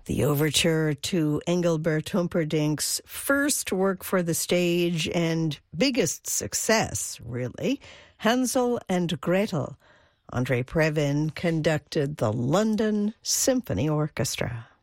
The overture to Engelbert Humperdinck's first work for the stage and biggest success, really, Hansel and Gretel. Andrei Previn conducted the London Symphony Orchestra.